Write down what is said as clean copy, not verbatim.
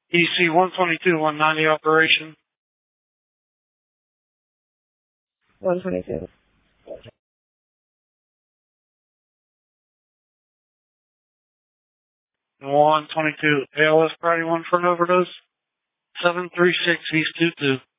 EC 122, 190 operation. 122. 122, ALS Priority 1 for an overdose. 736 East 22.